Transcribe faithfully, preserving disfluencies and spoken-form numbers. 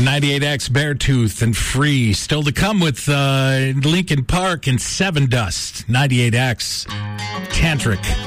ninety-eight X, Beartooth, and Free. Still to come with uh, Linkin Park and Seven Dust. ninety-eight X, Tantric.